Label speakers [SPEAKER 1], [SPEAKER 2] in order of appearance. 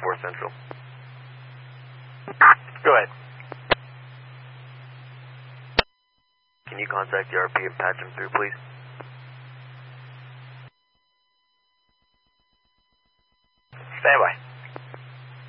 [SPEAKER 1] 4 Central. Go ahead. Can you contact the RP and patch him through, please? Stand by.